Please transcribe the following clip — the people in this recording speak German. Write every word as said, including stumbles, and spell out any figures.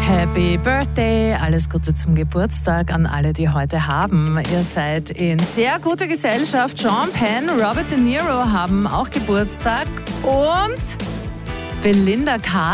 Happy Birthday, alles Gute zum Geburtstag an alle, die heute haben. Ihr seid in sehr guter Gesellschaft. Sean Penn, Robert De Niro haben auch Geburtstag und Belinda Carr